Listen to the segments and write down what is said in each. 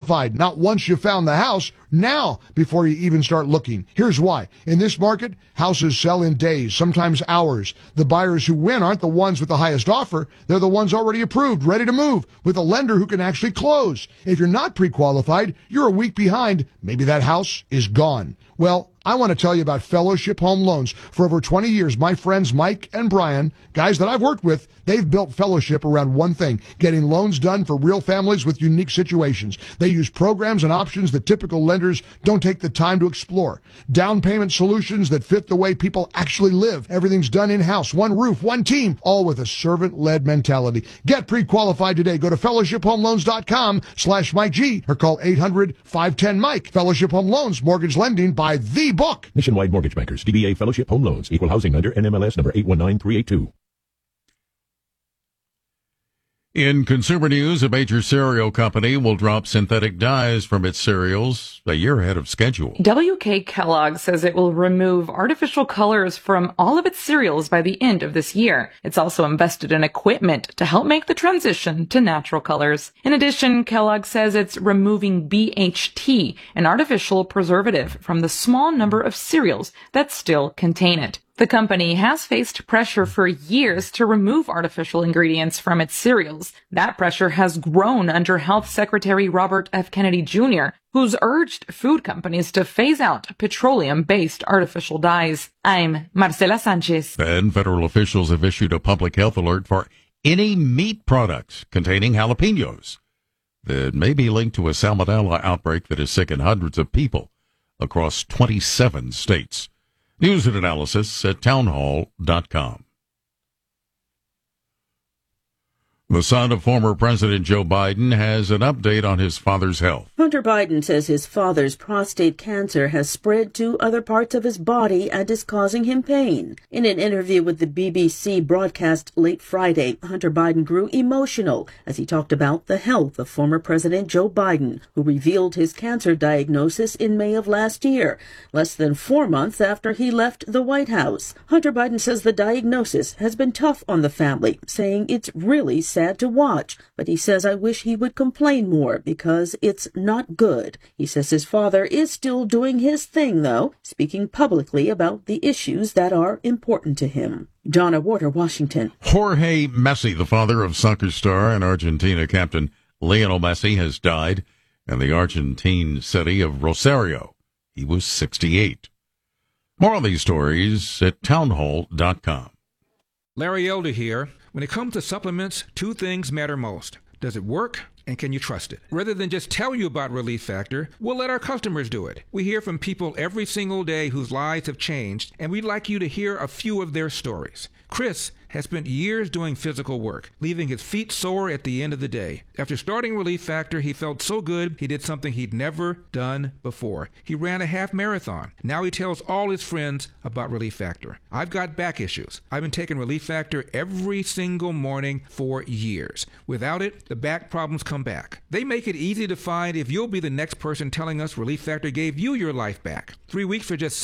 pre-qualified, not once you found the house, now before you even start looking. Here's why. In this market, houses sell in days, sometimes hours. The buyers who win aren't the ones with the highest offer. They're the ones already approved, ready to move, with a lender who can actually close. If you're not pre-qualified, you're a week behind. Maybe that house is gone. Well, I want to tell you about Fellowship Home Loans. For over 20 years, my friends Mike and Brian, guys that I've worked with, they've built Fellowship around one thing, getting loans done for real families with unique situations. They use programs and options that typical lenders don't take the time to explore. Down payment solutions that fit the way people actually live. Everything's done in-house, one roof, one team, all with a servant-led mentality. Get pre-qualified today. Go to fellowshiphomeloans.com/Mike G or call 800-510-MIKE. Fellowship Home Loans, mortgage lending by the book. Nationwide Mortgage Bankers, DBA Fellowship Home Loans, Equal Housing Lender, NMLS number 819382. In consumer news, a major cereal company will drop synthetic dyes from its cereals a year ahead of schedule. WK Kellogg says it will remove artificial colors from all of its cereals by the end of this year. It's also invested in equipment to help make the transition to natural colors. In addition, Kellogg says it's removing BHT, an artificial preservative, from the small number of cereals that still contain it. The company has faced pressure for years to remove artificial ingredients from its cereals. That pressure has grown under Health Secretary Robert F. Kennedy Jr., who's urged food companies to phase out petroleum-based artificial dyes. I'm Marcela Sanchez. And federal officials have issued a public health alert for any meat products containing jalapenos that may be linked to a salmonella outbreak that has sickened hundreds of people across 27 states. News and analysis at townhall.com. The son of former President Joe Biden has an update on his father's health. Hunter Biden says his father's prostate cancer has spread to other parts of his body and is causing him pain. In an interview with the BBC broadcast late Friday, Hunter Biden grew emotional as he talked about the health of former President Joe Biden, who revealed his cancer diagnosis in May of last year, less than 4 months after he left the White House. Hunter Biden says the diagnosis has been tough on the family, saying it's really sad to watch, but he says, "I wish he would complain more because it's not good." He says his father is still doing his thing, though, speaking publicly about the issues that are important to him. Donna Warder, Washington. Jorge Messi, the father of soccer star and Argentina captain Lionel Messi, has died in the Argentine city of Rosario. He was 68. More on these stories at townhall.com. Larry Elder here. When it comes to supplements, two things matter most. Does it work? And can you trust it? Rather than just tell you about Relief Factor, we'll let our customers do it. We hear from people every single day whose lives have changed, and we'd like you to hear a few of their stories. Chris has spent years doing physical work, leaving his feet sore at the end of the day. After starting Relief Factor, he felt so good he did something he'd never done before. He ran a half marathon. Now he tells all his friends about Relief Factor. I've got back issues. I've been taking Relief Factor every single morning for years. Without it, the back problems come back. They make it easy to find if you'll be the next person telling us Relief Factor gave you your life back. 3 weeks for just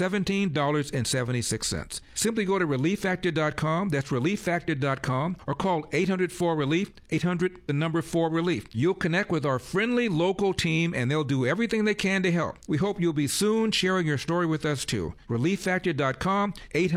$17.76. Simply go to ReliefFactor.com. That's ReliefFactor.com, or call 800-4RELIEF, 800-4RELIEF. You'll connect with our friendly local team, and they'll do everything they can to help. We hope you'll be soon sharing your story with us, too. ReliefFactor.com,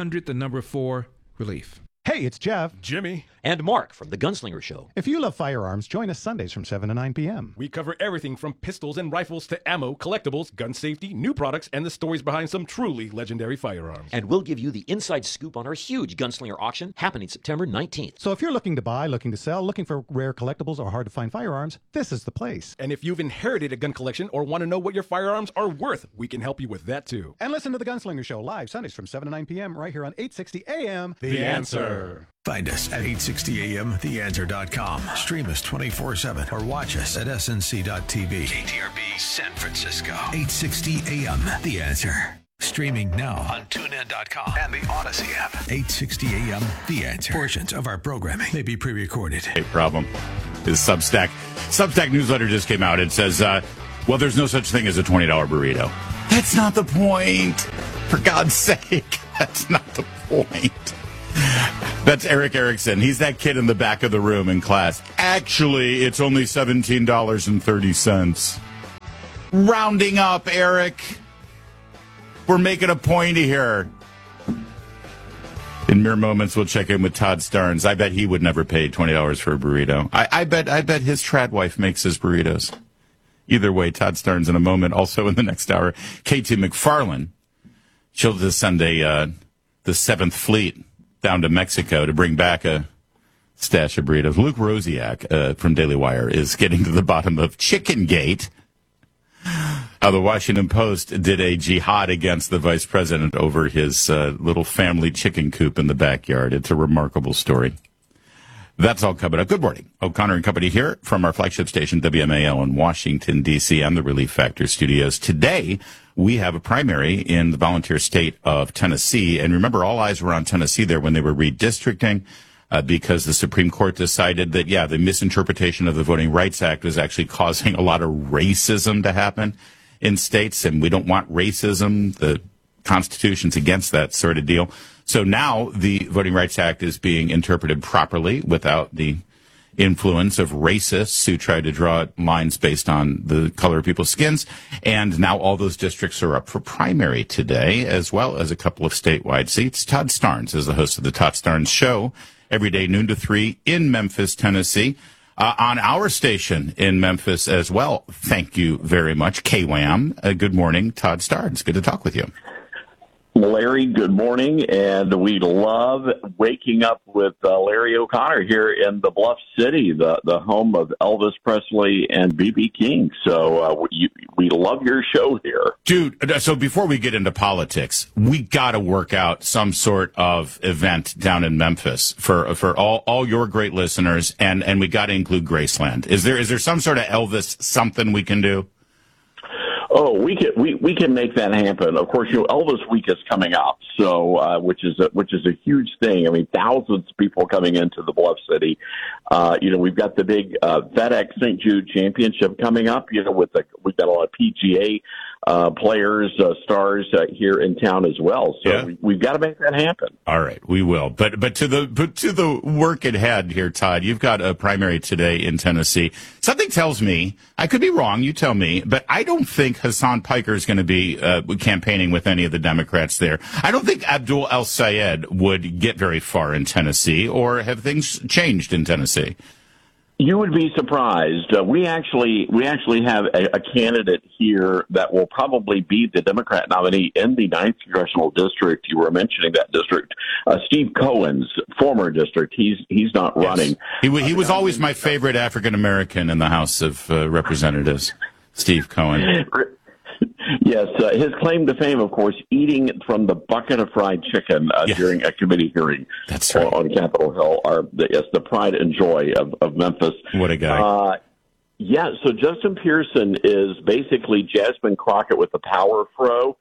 800-4RELIEF. Hey, it's Jeff, Jimmy, and Mark from The Gunslinger Show. If you love firearms, join us Sundays from 7 to 9 p.m. We cover everything from pistols and rifles to ammo, collectibles, gun safety, new products, and the stories behind some truly legendary firearms. And we'll give you the inside scoop on our huge Gunslinger auction happening September 19th. So if you're looking to buy, looking to sell, looking for rare collectibles or hard-to-find firearms, this is the place. And if you've inherited a gun collection or want to know what your firearms are worth, we can help you with that, too. And listen to The Gunslinger Show live Sundays from 7 to 9 p.m. right here on 860 AM. The Answer. Find us at 860amtheanswer.com. Stream us 24/7 or watch us at snc.tv. KTRB San Francisco. 860 AM. The Answer. Streaming now on TuneIn.com and the Odyssey app. 860 AM. The Answer. Portions of our programming may be pre-recorded. A problem is Substack. Substack newsletter just came out. It says, well, there's no such thing as a $20 burrito. That's not the point. For God's sake, that's not the point. That's Eric Erickson. He's that kid in the back of the room in class. Actually, it's only $17.30. Rounding up, Eric. We're making a point here. In mere moments, we'll check in with Todd Starnes. I bet he would never pay $20 for a burrito. I bet his trad wife makes his burritos. Either way, Todd Starnes in a moment. Also in the next hour, Katie McFarland. She'll just send the 7th Fleet down to Mexico to bring back a stash of burritos. Luke Rosiak from Daily Wire is getting to the bottom of Chicken Gate. The Washington Post did a jihad against the vice president over his little family chicken coop in the backyard. It's a remarkable story. That's all coming up. Good morning. O'Connor and Company here from our flagship station, WMAL in Washington, D.C. and the Relief Factor studios. Today, we have a primary in the volunteer state of Tennessee. And remember, all eyes were on Tennessee there when they were redistricting because the Supreme Court decided that, the misinterpretation of the Voting Rights Act was actually causing a lot of racism to happen in states, and we don't want racism. The Constitution's against that sort of deal. So now the Voting Rights Act is being interpreted properly without the influence of racists who try to draw lines based on the color of people's skins. And now all those districts are up for primary today, as well as a couple of statewide seats. Todd Starnes is the host of the Todd Starnes Show, every day noon to 3 in Memphis, Tennessee. On our station in Memphis as well. Thank you very much. KWAM. Good morning, Todd Starnes. Good to talk with you. Larry, good morning, and we love waking up with Larry O'Connor here in the Bluff City, the home of Elvis Presley and B.B. King. So we love your show here. Dude, so before we get into politics, we got to work out some sort of event down in Memphis for all your great listeners, and we got to include Graceland. Is there some sort of Elvis something we can do? Oh, we can make that happen. Of course, Elvis Week is coming up, so which is a huge thing. I mean, thousands of people coming into the Bluff City. We've got the big FedEx St. Jude Championship coming up. We've got a lot of PGA players, stars here in town as well. So we've got to make that happen. All right, we will. But to the work at hand here, Todd. You've got a primary today in Tennessee. Something tells me, I could be wrong, you tell me, but I don't think Hassan Piker is going to be campaigning with any of the Democrats there. I don't think Abdul El-Sayed would get very far in Tennessee, or have things changed in Tennessee? You would be surprised. We actually have a candidate here that will probably be the Democrat nominee in the 9th Congressional District. You were mentioning that district. Steve Cohen's former district. He's not running. Yes. He was always my favorite African American in the House of Representatives, Steve Cohen. Yes, his claim to fame, of course, eating from the bucket of fried chicken during a committee hearing on Capitol Hill. The pride and joy of Memphis. What a guy. So Justin Pearson is basically Jasmine Crockett with the power fro,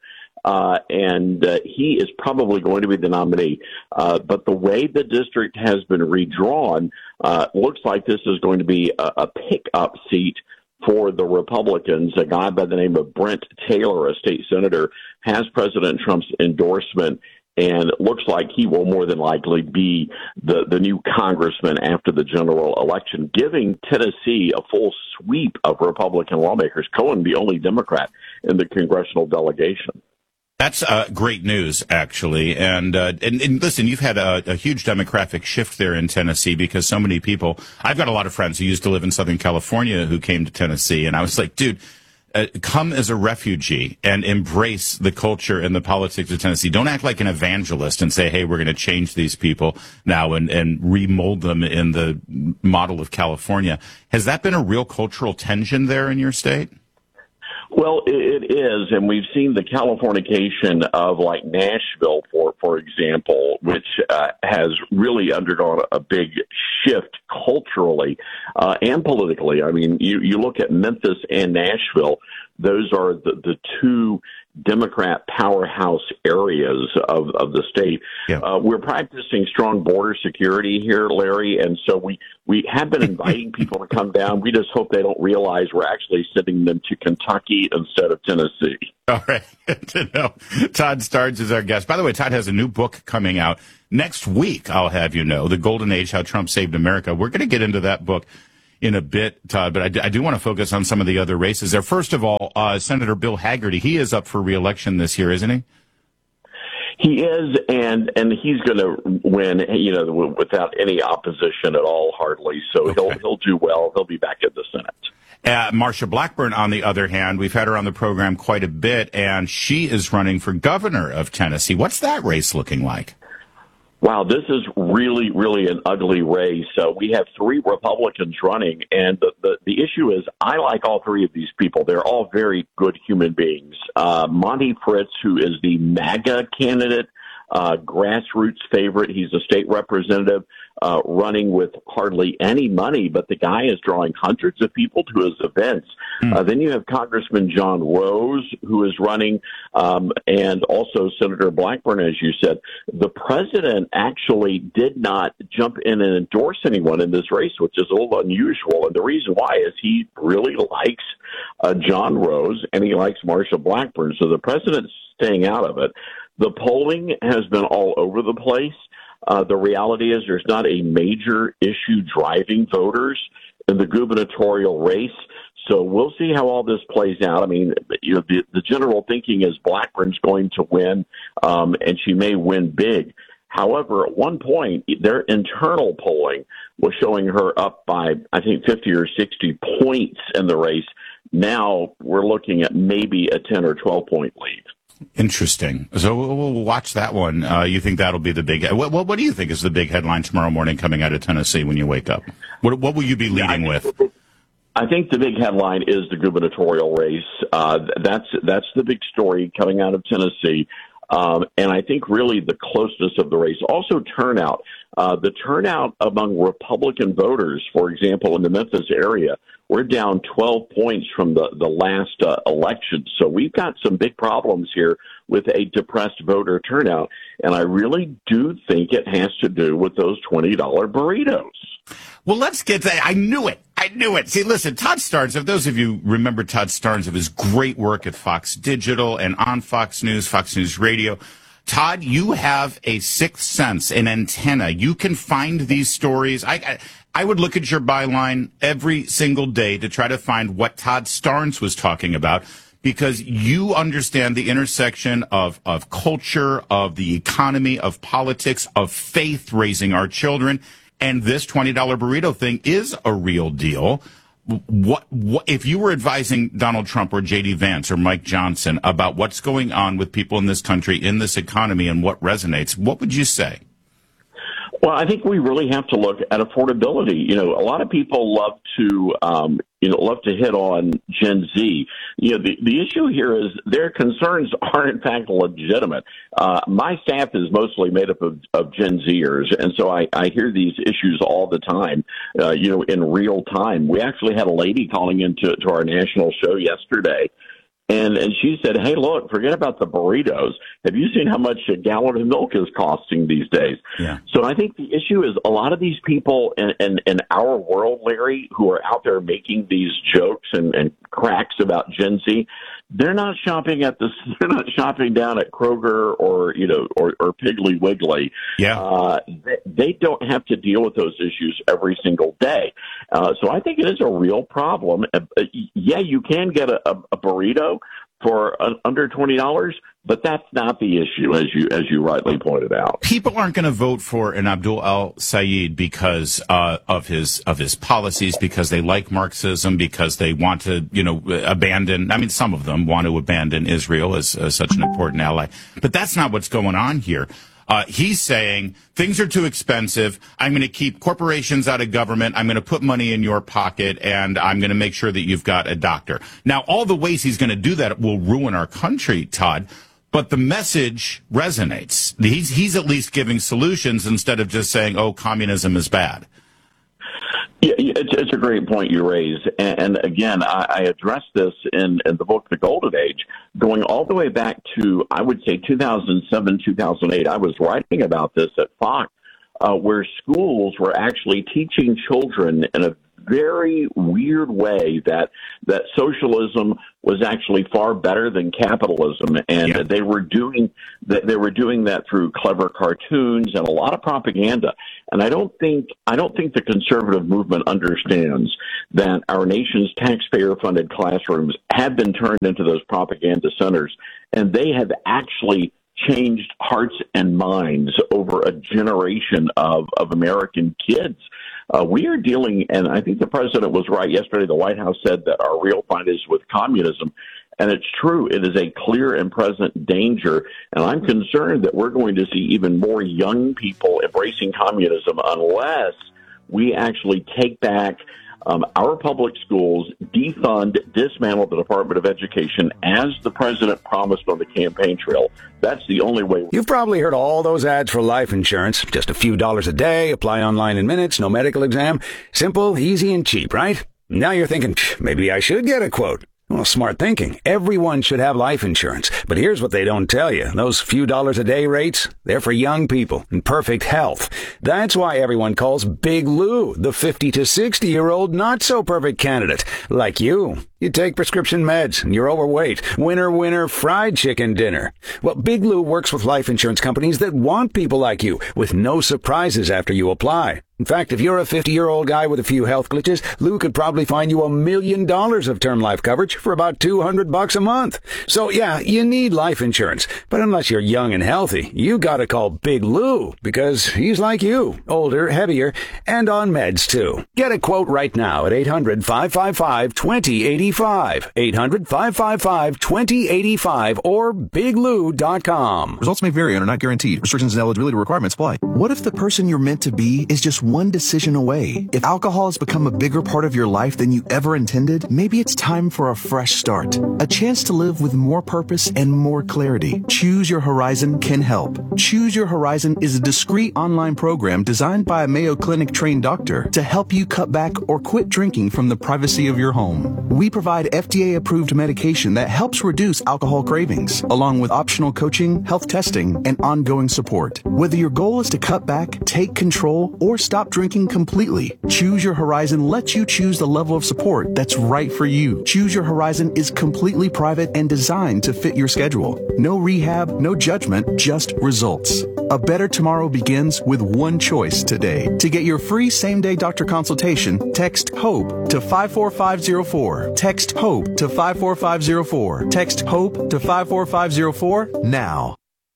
and he is probably going to be the nominee. But the way the district has been redrawn, looks like this is going to be a pickup seat for the Republicans. A guy by the name of Brent Taylor, a state senator, has President Trump's endorsement, and it looks like he will more than likely be the new congressman after the general election, giving Tennessee a full sweep of Republican lawmakers. Cohen, the only Democrat in the congressional delegation. That's great news, actually. And listen, you've had a huge demographic shift there in Tennessee because so many people, I've got a lot of friends who used to live in Southern California who came to Tennessee. And I was like, dude, come as a refugee and embrace the culture and the politics of Tennessee. Don't act like an evangelist and say, hey, we're going to change these people now and remold them in the model of California. Has that been a real cultural tension there in your state? Well, it is, and we've seen the Californication of like Nashville, for example, which has really undergone a big shift culturally and politically. I mean, you look at Memphis and Nashville; those are the two Democrat powerhouse areas of the state. Yeah. We're practicing strong border security here, Larry, and so we have been inviting people to come down. We just hope they don't realize we're actually sending them to Kentucky instead of Tennessee. All right. Good to know. Todd Starnes is our guest. By the way, Todd has a new book coming out next week, I'll have you know, The Golden Age, How Trump Saved America. We're going to get into that book in a bit, Todd, but I do want to focus on some of the other races there. First of all, Senator Bill Hagerty, he is up for re-election this year, isn't he? He is, and he's going to win, without any opposition at all, hardly. So he'll do well. He'll be back in the Senate. Marsha Blackburn, on the other hand, we've had her on the program quite a bit, and she is running for governor of Tennessee. What's that race looking like? Wow, this is really, really an ugly race. We have three Republicans running, and the issue is I like all three of these people. They're all very good human beings. Monty Fritz, who is the MAGA candidate, grassroots favorite. He's a state representative running with hardly any money, but the guy is drawing hundreds of people to his events. Then you have Congressman John Rose, who is running, and also Senator Blackburn, as you said. The president actually did not jump in and endorse anyone in this race, which is a little unusual. And the reason why is he really likes John Rose and he likes Marsha Blackburn. So the president's staying out of it. The polling has been all over the place. The reality is there's not a major issue driving voters in the gubernatorial race. So we'll see how all this plays out. I mean, the general thinking is Blackburn's going to win, and she may win big. However, at one point, their internal polling was showing her up by, I think, 50 or 60 points in the race. Now we're looking at maybe a 10 or 12-point lead. Interesting. So we'll watch that one. You think that'll be the big? What do you think is the big headline tomorrow morning coming out of Tennessee when you wake up? What will you be leading with? I think the big headline is the gubernatorial race. That's the big story coming out of Tennessee. And I think really the closeness of the race. Also turnout. The turnout among Republican voters, for example, in the Memphis area, we're down 12 points from the last election. So we've got some big problems here with a depressed voter turnout. And I really do think it has to do with those $20 burritos. Well, let's get that. I knew it. See, listen, Todd Starnes, if those of you remember Todd Starnes of his great work at Fox Digital and on Fox News Radio, Todd, you have a sixth sense, an antenna. You can find these stories. I would look at your byline every single day to try to find what Todd Starnes was talking about, because you understand the intersection of culture, of the economy, of politics, of faith, raising our children. And this $20 burrito thing is a real deal. What if you were advising Donald Trump or J.D. Vance or Mike Johnson about what's going on with people in this country, in this economy, and what resonates, what would you say? Well, I think we really have to look at affordability. A lot of people love to hit on Gen Z. The issue here is their concerns are in fact legitimate. My staff is mostly made up of Gen Zers, and so I hear these issues all the time, in real time. We actually had a lady calling into our national show yesterday, and she said, hey, look, forget about the burritos. Have you seen how much a gallon of milk is costing these days? Yeah. So I think the issue is a lot of these people in our world, Larry, who are out there making these jokes and cracks about Gen Z, they're not shopping down at Kroger or Piggly Wiggly. Yeah. They don't have to deal with those issues every single day. So I think it is a real problem. Yeah, you can get a burrito for under $20, but that's not the issue, as you rightly pointed out. People aren't going to vote for an Abdul al-Sayed because of his policies, because they like Marxism, because they want to abandon. I mean, some of them want to abandon Israel as such an important ally, but that's not what's going on here. He's saying things are too expensive. I'm going to keep corporations out of government. I'm going to put money in your pocket, and I'm going to make sure that you've got a doctor. Now, all the ways he's going to do that will ruin our country, Todd. But the message resonates. He's at least giving solutions instead of just saying, "Oh, communism is bad." Yeah, it's a great point you raise. And again, I addressed this in the book, The Golden Age, going all the way back to, I would say, 2007, 2008. I was writing about this at Fox, where schools were actually teaching children in a very weird way that socialism was actually far better than capitalism, and they were doing that through clever cartoons and a lot of propaganda. And I don't think the conservative movement understands that our nation's taxpayer-funded classrooms have been turned into those propaganda centers, and they have actually changed hearts and minds over a generation of American kids. We are dealing, and I think the president was right yesterday, the White House said that our real fight is with communism. And it's true. It is a clear and present danger. And I'm concerned that we're going to see even more young people embracing communism unless we actually take back our public schools, defund, dismantle the Department of Education as the president promised on the campaign trail. That's the only way. You've probably heard all those ads for life insurance. Just a few dollars a day, apply online in minutes, no medical exam. Simple, easy, and cheap, right? Now you're thinking, maybe I should get a quote. Well, smart thinking. Everyone should have life insurance. But here's what they don't tell you. Those few dollars a day rates, they're for young people in perfect health. That's why everyone calls Big Lou the 50 to 60-year-old not-so-perfect candidate. Like you. You take prescription meds, and you're overweight. Winner, fried chicken dinner. Well, Big Lou works with life insurance companies that want people like you, with no surprises after you apply. In fact, if you're a 50-year-old guy with a few health glitches, Lou could probably find you $1 million of term life coverage for about $200 a month. So yeah, you need life insurance. But unless you're young and healthy, you gotta call Big Lou, because he's like you, older, heavier, and on meds too. Get a quote right now at 800-555-2085. 800-555-2085 or biglou.com. Results may vary and are not guaranteed. Restrictions and eligibility requirements apply. What if the person you're meant to be is just one decision away? If alcohol has become a bigger part of your life than you ever intended, maybe it's time for a fresh start. A chance to live with more purpose and more clarity. Choose Your Horizon can help. Choose Your Horizon is a discreet online program designed by a Mayo Clinic trained doctor to help you cut back or quit drinking from the privacy of your home. We provide FDA-approved medication that helps reduce alcohol cravings, along with optional coaching, health testing, and ongoing support. Whether your goal is to cut back, take control, or stop drinking completely, Choose Your Horizon lets you choose the level of support that's right for you. Choose Your Horizon is completely private and designed to fit your schedule. No rehab, no judgment, just results. A better tomorrow begins with one choice today. To get your free same-day doctor consultation, text HOPE to 54504. Text HOPE to 54504. Text HOPE to 54504 now.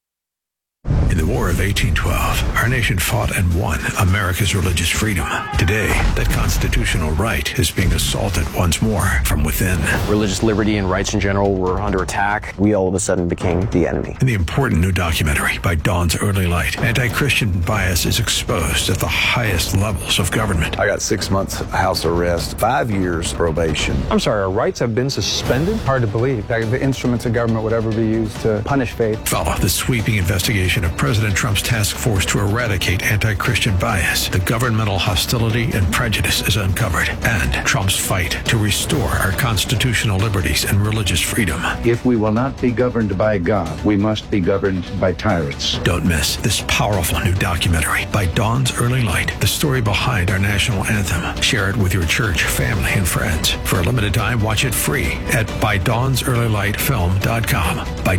In the War of 1812, our nation fought and won America's religious freedom. Today, that constitutional right is being assaulted once more from within. Religious liberty and rights in general were under attack. We all of a sudden became the enemy. In the important new documentary, By Dawn's Early Light, anti-Christian bias is exposed at the highest levels of government. I got 6 months house arrest, 5 years probation. I'm sorry, our rights have been suspended? Hard to believe that the instruments of government would ever be used to punish faith. Follow the sweeping investigation of President Trump's task force to eradicate anti-Christian bias. The governmental hostility and prejudice is uncovered, and Trump's fight to restore our constitutional liberties and religious freedom. If we will not be governed by God, we must be governed by tyrants. Don't miss this powerful new documentary, By Dawn's Early Light, the story behind our national anthem. Share it with your church, family, and friends. For a limited time, watch it free at ByDawnsEarlyLightFilm.com.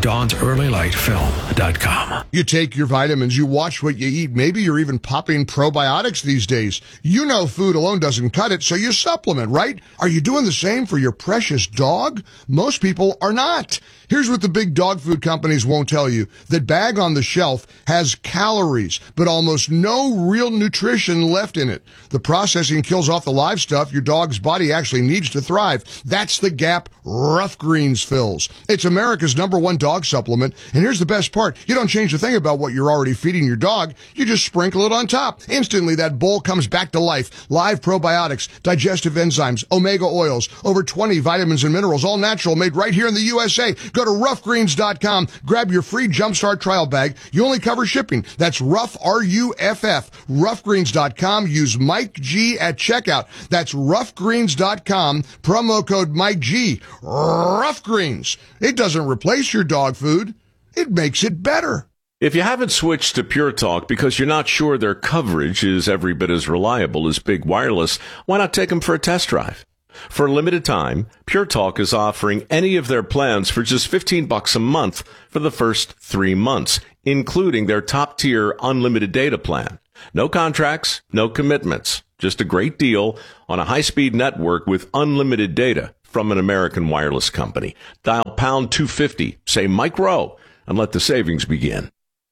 ByDawnsEarlyLightFilm.com. You take your vitamins, you watch what you eat. Maybe you're even popping probiotics these days. You know food alone doesn't cut it, so you supplement, right? Are you doing the same for your precious dog? Most people are not. Here's what the big dog food companies won't tell you. That bag on the shelf has calories, but almost no real nutrition left in it. The processing kills off the live stuff your dog's body actually needs to thrive. That's the gap Rough Greens fills. It's America's #1 dog supplement, and here's the best part. You don't change a thing about what you're already feeding your dog. You just sprinkle it on top. Instantly, that bowl comes back to life. Live probiotics, digestive enzymes, omega oils, over 20 vitamins and minerals, all natural, made right here in the USA. Go to roughgreens.com. Grab your free Jumpstart trial bag. You only cover shipping. That's Rough, R-U-F-F. Roughgreens.com. Use Mike G at checkout. That's roughgreens.com. Promo code Mike G. Rough Greens. It doesn't replace your dog food. It makes it better. If you haven't switched to Pure Talk because you're not sure their coverage is every bit as reliable as Big Wireless, why not take them for a test drive? For a limited time, Pure Talk is offering any of their plans for just $15 a month for the first 3 months, including their top-tier unlimited data plan. No contracts, no commitments, just a great deal on a high-speed network with unlimited data from an American wireless company. Dial pound 250, say Mike Rowe, and let the savings begin.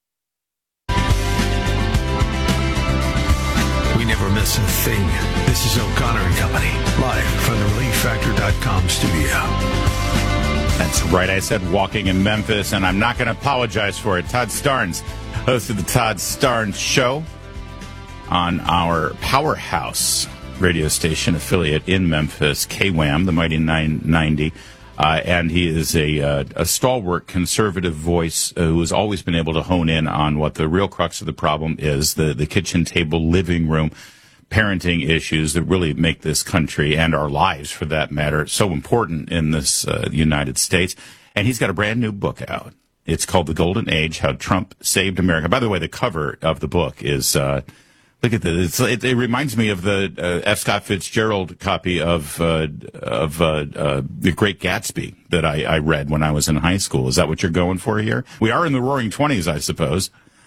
We never miss a thing. This is O'Connor and Company, live from the ReliefFactor.com studio. That's right. I said walking in Memphis, and I'm not going to apologize for it. Todd Starnes, host of the Todd Starnes Show on our Powerhouse radio station affiliate in Memphis, KWAM, the Mighty 990. And he is a stalwart conservative voice who has always been able to hone in on what the real crux of the problem is, the kitchen table, living room, parenting issues that really make this country and our lives, for that matter, so important in this United States. And he's got a brand new book out. It's called The Golden Age, How Trump Saved America. By the way, the cover of the book is... look at this. It reminds me of the F. Scott Fitzgerald copy of The Great Gatsby that I read when I was in high school. Is that what you're going for here? We are in the Roaring 20s, I suppose.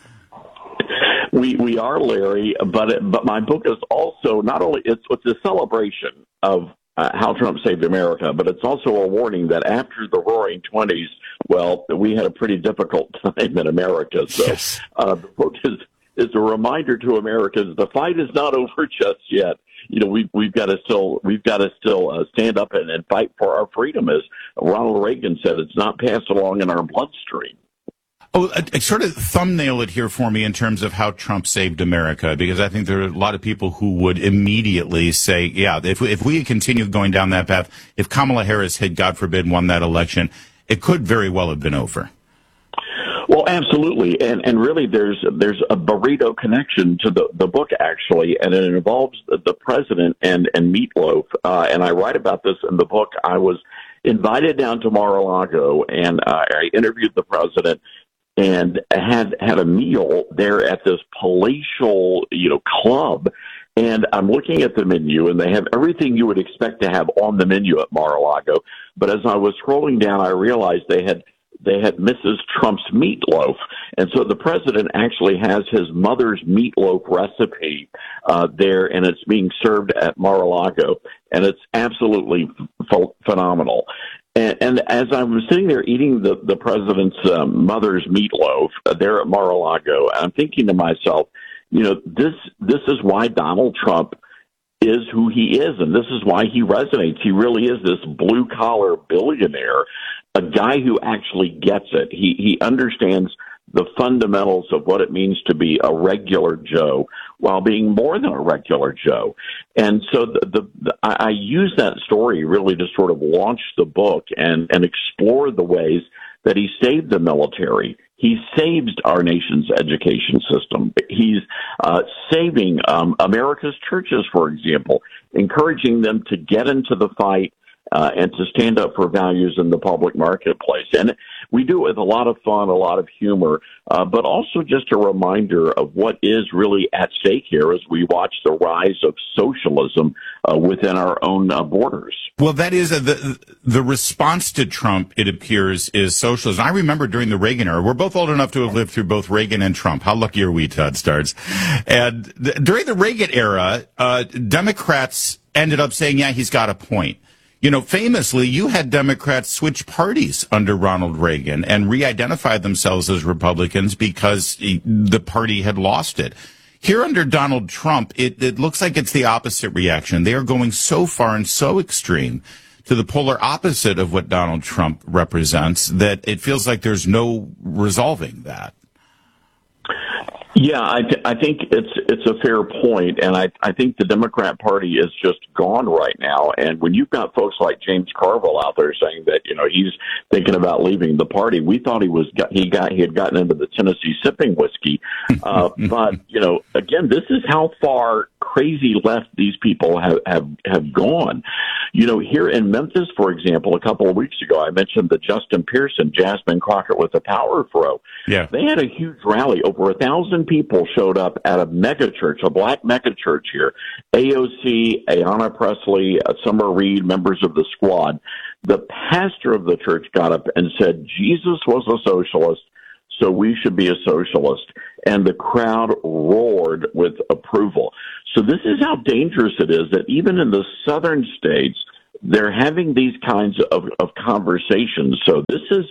We are, Larry, but my book is also not only it's a celebration of how Trump saved America, but it's also a warning that after the Roaring 20s, well, we had a pretty difficult time in America. So yes. The book is a reminder to Americans the fight is not over just yet. You know, we've got to still stand up and fight for our freedom, as Ronald Reagan said. It's not passed along in our bloodstream. Oh, sort of thumbnail it here for me in terms of how Trump saved America, because I think there are a lot of people who would immediately say, yeah, if we had continued going down that path, if Kamala Harris had, God forbid, won that election, it could very well have been over. Well, absolutely, and really, there's a burrito connection to the book, actually, and it involves the president and Meatloaf. And I write about this in the book. I was invited down to Mar-a-Lago, and I interviewed the president and had a meal there at this palatial, club. And I'm looking at the menu, and they have everything you would expect to have on the menu at Mar-a-Lago. But as I was scrolling down, I realized they had Mrs. Trump's meatloaf. And so the president actually has his mother's meatloaf recipe there, and it's being served at Mar-a-Lago. And it's absolutely phenomenal. And as I was sitting there eating the president's mother's meatloaf there at Mar-a-Lago, I'm thinking to myself, this is why Donald Trump is who he is, and this is why he resonates. He really is this blue-collar billionaire, a guy who actually gets it. He understands the fundamentals of what it means to be a regular Joe while being more than a regular Joe. And so I use that story really to sort of launch the book and explore the ways that he saved the military. He saved our nation's education system. He's saving America's churches, for example, encouraging them to get into the fight and to stand up for values in the public marketplace. And we do it with a lot of fun, a lot of humor, but also just a reminder of what is really at stake here as we watch the rise of socialism within our own borders. Well, that is the response to Trump, it appears, is socialism. I remember during the Reagan era, we're both old enough to have lived through both Reagan and Trump. How lucky are we, Todd Starnes? And during the Reagan era, Democrats ended up saying, yeah, he's got a point. Famously, you had Democrats switch parties under Ronald Reagan and re-identify themselves as Republicans because the party had lost it. Here under Donald Trump, it looks like it's the opposite reaction. They are going so far and so extreme to the polar opposite of what Donald Trump represents that it feels like there's no resolving that. Yeah, I think it's a fair point, and I think the Democrat Party is just gone right now. And when you've got folks like James Carville out there saying that he's thinking about leaving the party, we thought he had gotten into the Tennessee sipping whiskey. But again, this is how far crazy left these people have gone. You know, here in Memphis, for example, a couple of weeks ago, I mentioned the Justin Pearson, Jasmine Crockett with the power throw. Yeah. They had a huge rally. Over 1,000 people showed up at a mega church, a black mega church here. AOC, Ayanna Pressley, Summer Reed, members of the squad. The pastor of the church got up and said, Jesus was a socialist, so we should be a socialist. And the crowd roared with approval. So this is how dangerous it is that even in the southern states, they're having these kinds of conversations. So this is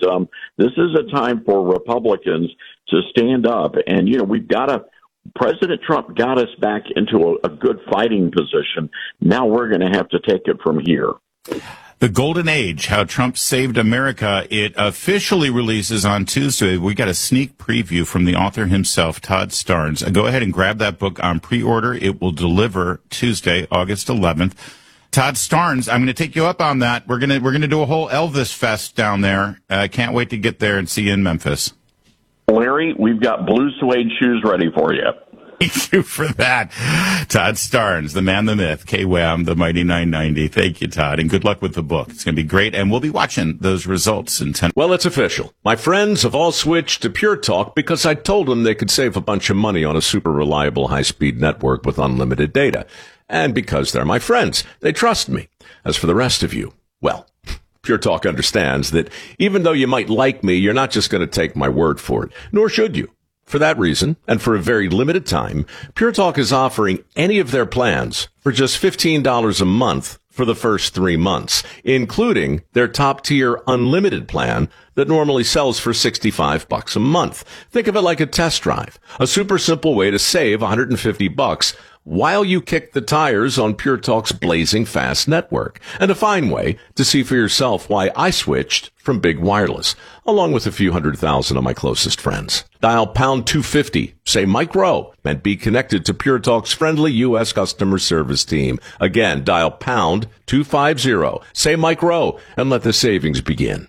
a time for Republicans to stand up. And, you know, President Trump got us back into a good fighting position. Now we're going to have to take it from here. The Golden Age, How Trump Saved America. It officially releases on Tuesday. We got a sneak preview from the author himself, Todd Starnes. Go ahead and grab that book on pre-order. It will deliver Tuesday, August 11th. Todd Starnes, I'm going to take you up on that. We're going to do a whole Elvis fest down there. I can't wait to get there and see you in Memphis. Larry, we've got blue suede shoes ready for you. Thank you for that. Todd Starnes, the man, the myth, KWAM, the Mighty 990. Thank you, Todd, and good luck with the book. It's going to be great, and we'll be watching those results in 10. Well, it's official. My friends have all switched to Pure Talk because I told them they could save a bunch of money on a super reliable high-speed network with unlimited data. And because they're my friends, they trust me. As for the rest of you, well, Pure Talk understands that even though you might like me, you're not just going to take my word for it, nor should you. For that reason, and for a very limited time, Pure Talk is offering any of their plans for just $15 a month for the first 3 months, including their top-tier unlimited plan that normally sells for $65 a month. Think of it like a test drive, a super simple way to save $150 while you kick the tires on Pure Talk's blazing fast network, and a fine way to see for yourself why I switched from big wireless, along with a few 100,000 of my closest friends. Dial pound 250, say Mike Rowe, and be connected to Pure Talk's friendly U.S. customer service team. Again, dial pound 250, say Mike Rowe, and let the savings begin.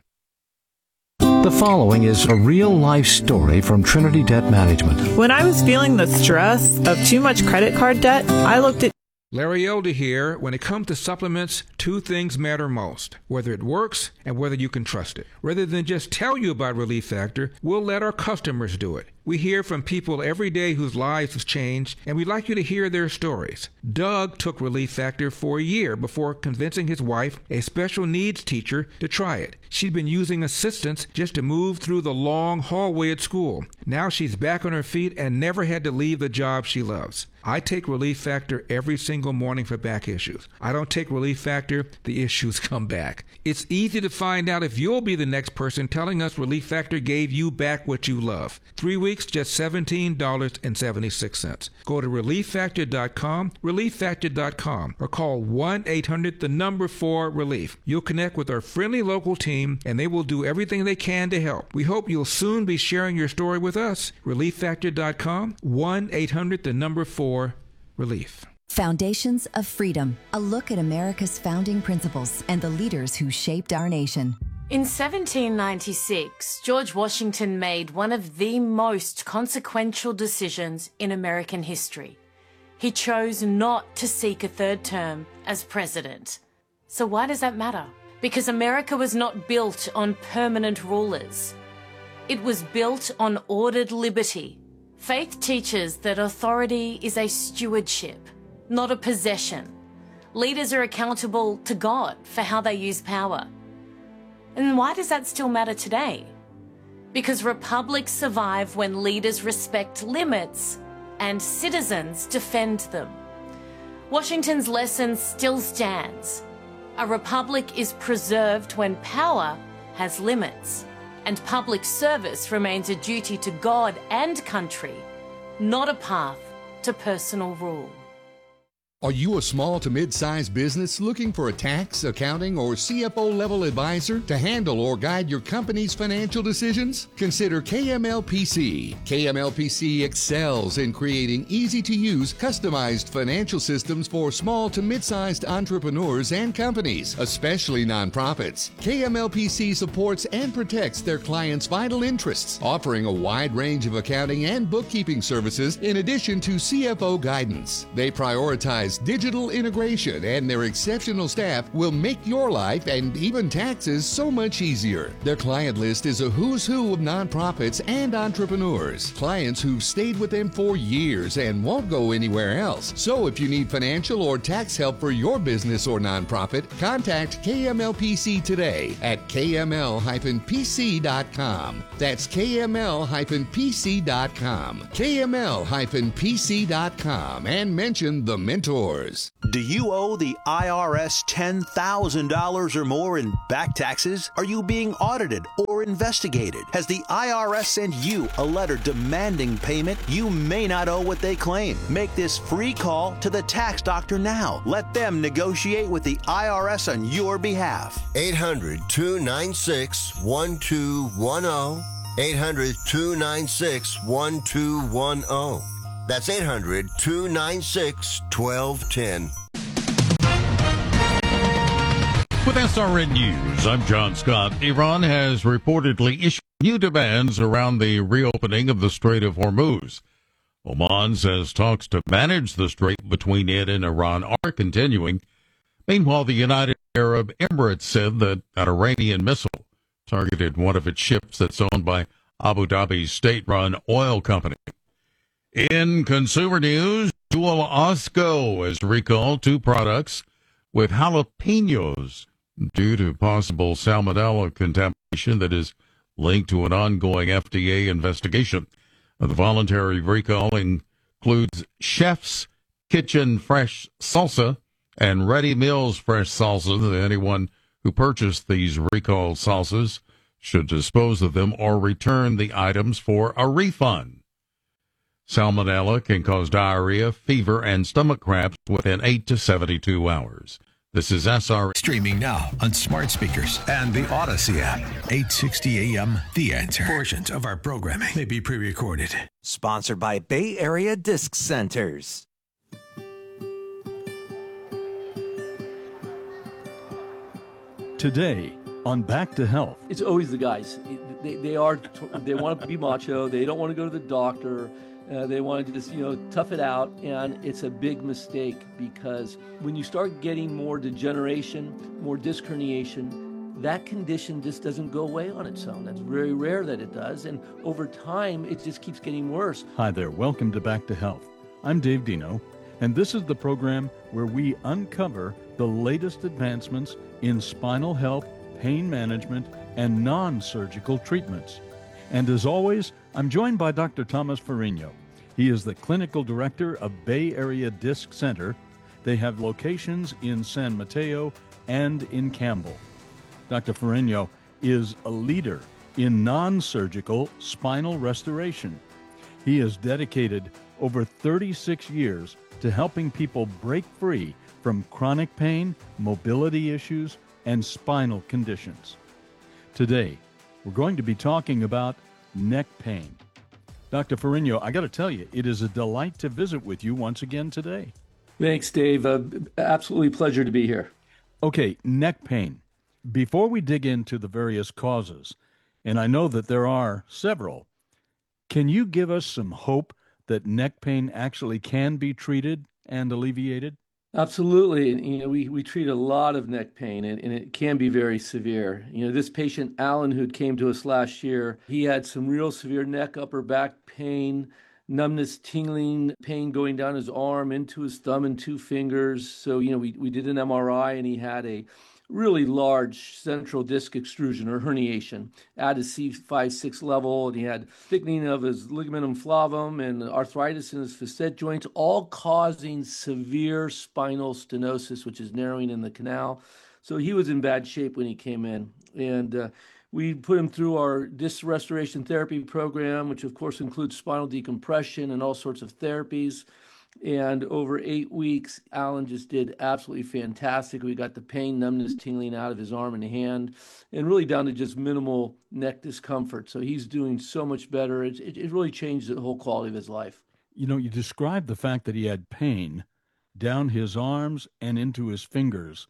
The following is a real-life story from Trinity Debt Management. When I was feeling the stress of too much credit card debt, I looked at... Larry Elder here. When it comes to supplements, two things matter most: whether it works and whether you can trust it. Rather than just tell you about Relief Factor, we'll let our customers do it. We hear from people every day whose lives have changed, and we'd like you to hear their stories. Doug took Relief Factor for a year before convincing his wife, a special needs teacher, to try it. She'd been using assistance just to move through the long hallway at school. Now she's back on her feet and never had to leave the job she loves. I take Relief Factor every single morning for back issues. I don't take Relief Factor, the issues come back. It's easy to find out if you'll be the next person telling us Relief Factor gave you back what you love. 3 weeks, just $17.76. Go to ReliefFactor.com, ReliefFactor.com, or call 1-800-4-RELIEF. You'll connect with our friendly local team, and they will do everything they can to help. We hope you'll soon be sharing your story with us. ReliefFactor.com, 1-800-4-RELIEF. Foundations of Freedom, a look at America's founding principles and the leaders who shaped our nation. In 1796, George Washington made one of the most consequential decisions in American history. He chose not to seek a third term as president. So why does that matter? Because America was not built on permanent rulers. It was built on ordered liberty. Faith teaches that authority is a stewardship, not a possession. Leaders are accountable to God for how they use power. And why does that still matter today? Because republics survive when leaders respect limits and citizens defend them. Washington's lesson still stands. A republic is preserved when power has limits, and public service remains a duty to God and country, not a path to personal rule. Are you a small to mid-sized business looking for a tax, accounting, or CFO level advisor to handle or guide your company's financial decisions? Consider KMLPC. KMLPC excels in creating easy-to-use, customized financial systems for small to mid-sized entrepreneurs and companies, especially nonprofits. KMLPC supports and protects their clients' vital interests, offering a wide range of accounting and bookkeeping services in addition to CFO guidance. They prioritize digital integration, and their exceptional staff will make your life and even taxes so much easier. Their client list is a who's who of nonprofits and entrepreneurs, clients who've stayed with them for years and won't go anywhere else. So if you need financial or tax help for your business or nonprofit, contact KMLPC today at kml-pc.com. That's kml-pc.com. kml-pc.com, and mention the mentor. Do you owe the IRS $10,000 or more in back taxes? Are you being audited or investigated? Has the IRS sent you a letter demanding payment? You may not owe what they claim. Make this free call to the tax doctor now. Let them negotiate with the IRS on your behalf. 800-296-1210. 800-296-1210. That's 800-296-1210. With SRN News, I'm John Scott. Iran has reportedly issued new demands around the reopening of the Strait of Hormuz. Oman says talks to manage the strait between it and Iran are continuing. Meanwhile, the United Arab Emirates said that an Iranian missile targeted one of its ships that's owned by Abu Dhabi's state-run oil company. In consumer news, Jewel Osco has recalled 2 products with jalapenos due to possible salmonella contamination that is linked to an ongoing FDA investigation. The voluntary recall includes Chef's Kitchen Fresh Salsa and Ready Meals Fresh Salsa. Anyone who purchased these recalled salsas should dispose of them or return the items for a refund. Salmonella can cause diarrhea, fever, and stomach cramps within 8 to 72 hours. This is SR. Streaming now on smart speakers and the Odyssey app. 860 AM, The Answer. Portions of our programming may be pre-recorded. Sponsored by Bay Area Disc Centers. Today on Back to Health. It's always the guys. They want to be macho. They don't want to go to the doctor. They want to just, tough it out. And it's a big mistake because when you start getting more degeneration, more disc herniation, that condition just doesn't go away on its own. That's very rare that it does. And over time, it just keeps getting worse. Hi there. Welcome to Back to Health. I'm Dave Dino, and this is the program where we uncover the latest advancements in spinal health, pain management, and non-surgical treatments. And as always, I'm joined by Dr. Thomas Ferrigno. He is the clinical director of Bay Area Disc Center. They have locations in San Mateo and in Campbell. Dr. Ferrigno is a leader in non-surgical spinal restoration. He has dedicated over 36 years to helping people break free from chronic pain, mobility issues, and spinal conditions. Today, we're going to be talking about neck pain. Dr. Ferrigno, I got to tell you, it is a delight to visit with you once again today. Thanks, Dave. Absolutely pleasure to be here. Okay, neck pain. Before we dig into the various causes, and I know that there are several, can you give us some hope that neck pain actually can be treated and alleviated? Absolutely. And, we treat a lot of neck pain, and it can be very severe. This patient, Alan, who came to us last year, he had some real severe neck, upper back pain, numbness, tingling, pain going down his arm into his thumb and 2 fingers. So, we did an MRI, and he had a really large central disc extrusion or herniation at a C5-6 level, and he had thickening of his ligamentum flavum and arthritis in his facet joints, all causing severe spinal stenosis, which is narrowing in the canal. So he was in bad shape when he came in, and we put him through our disc restoration therapy program, which of course includes spinal decompression and all sorts of therapies. And over 8 weeks, Alan just did absolutely fantastic. We got the pain, numbness, tingling out of his arm and hand, and really down to just minimal neck discomfort. So he's doing so much better. It really changed the whole quality of his life. You know, you described the fact that he had pain down his arms and into his fingers.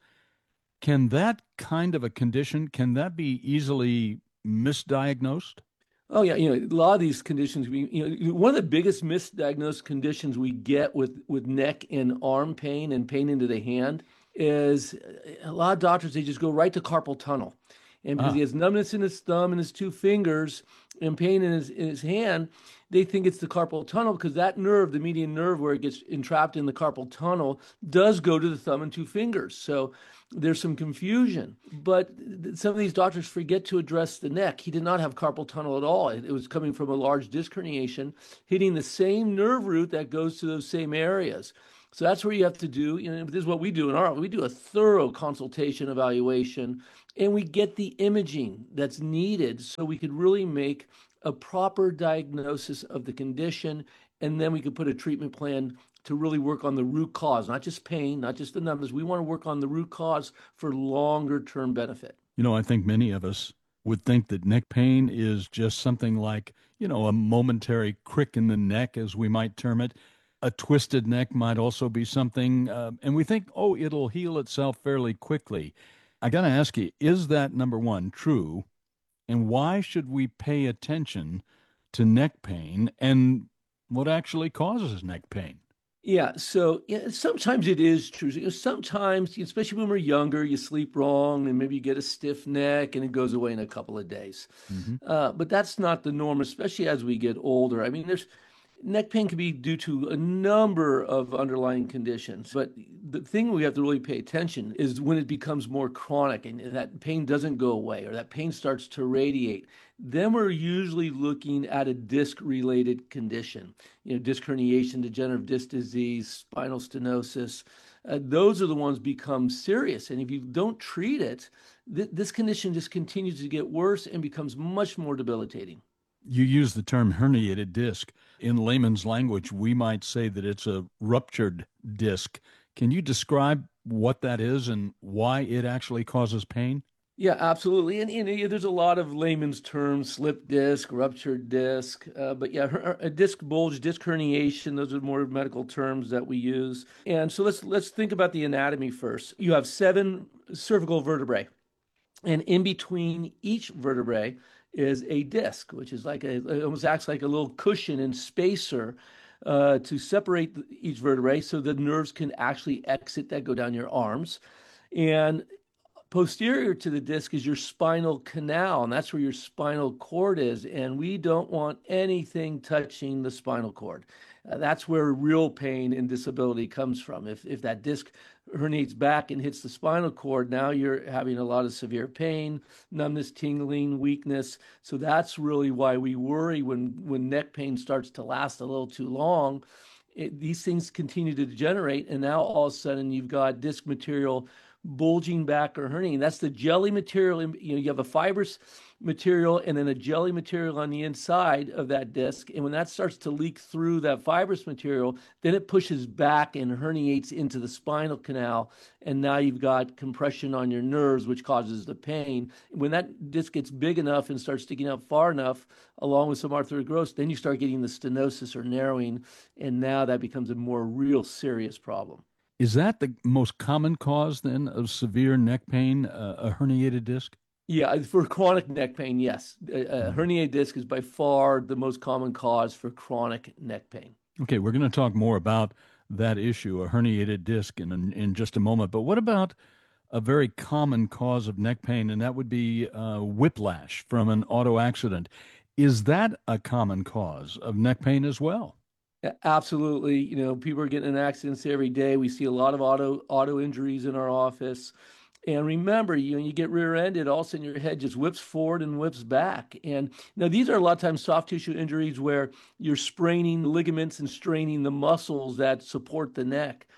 Can that kind of a condition, can that be easily misdiagnosed? Oh yeah, a lot of these conditions. One of the biggest misdiagnosed conditions we get with neck and arm pain and pain into the hand is a lot of doctors, they just go right to carpal tunnel, and because he has numbness in his thumb and his two fingers and pain in his hand, they think it's the carpal tunnel because that nerve, the median nerve where it gets entrapped in the carpal tunnel, does go to the thumb and two fingers. So there's some confusion, but some of these doctors forget to address the neck. He did not have carpal tunnel at all. It was coming from a large disc herniation, hitting the same nerve root that goes to those same areas. So that's where you have to do, this is what we do we do a thorough consultation evaluation, and we get the imaging that's needed so we could really make a proper diagnosis of the condition, and then we could put a treatment plan to really work on the root cause, not just pain, not just the numbness. We want to work on the root cause for longer term benefit. I think many of us would think that neck pain is just something like, a momentary crick in the neck, as we might term it. A twisted neck might also be something, and we think, it'll heal itself fairly quickly. I got to ask you, is that, number one, true? And why should we pay attention to neck pain and what actually causes neck pain? Yeah, so sometimes it is true. Sometimes, especially when we're younger, you sleep wrong and maybe you get a stiff neck and it goes away in a couple of days. Mm-hmm. But that's not the norm, especially as we get older. I mean, neck pain can be due to a number of underlying conditions. But the thing we have to really pay attention is when it becomes more chronic and that pain doesn't go away or that pain starts to radiate. Then we're usually looking at a disc-related condition, disc herniation, degenerative disc disease, spinal stenosis. Those are the ones become serious. And if you don't treat it, this condition just continues to get worse and becomes much more debilitating. You use the term herniated disc. In layman's language, we might say that it's a ruptured disc. Can you describe what that is and why it actually causes pain? Yeah, absolutely. And there's a lot of layman's terms, slip disc, ruptured disc. But yeah, a disc bulge, disc herniation, those are more medical terms that we use. And so let's think about the anatomy first. You have 7 cervical vertebrae. And in between each vertebrae is a disc, which is it almost acts like a little cushion and spacer to separate each vertebrae so the nerves can actually exit that go down your arms. And posterior to the disc is your spinal canal, and that's where your spinal cord is. And we don't want anything touching the spinal cord. That's where real pain and disability comes from. If that disc herniates back and hits the spinal cord, now you're having a lot of severe pain, numbness, tingling, weakness. So that's really why we worry when neck pain starts to last a little too long. These things continue to degenerate, and now all of a sudden you've got disc material bulging back or herniating. That's the jelly material. You have a fibrous material and then a jelly material on the inside of that disc. And when that starts to leak through that fibrous material, then it pushes back and herniates into the spinal canal. And now you've got compression on your nerves, which causes the pain. When that disc gets big enough and starts sticking out far enough, along with some arthrogryposis, then you start getting the stenosis or narrowing. And now that becomes a more real serious problem. Is that the most common cause, then, of severe neck pain, a herniated disc? Yeah, for chronic neck pain, yes. A herniated disc is by far the most common cause for chronic neck pain. Okay, we're going to talk more about that issue, a herniated disc, in just a moment. But what about a very common cause of neck pain, and that would be whiplash from an auto accident? Is that a common cause of neck pain as well? Absolutely. People are getting in accidents every day. We see a lot of auto injuries in our office. And remember, you get rear-ended, all of a sudden your head just whips forward and whips back. And now these are a lot of times soft tissue injuries where you're spraining ligaments and straining the muscles that support the neck.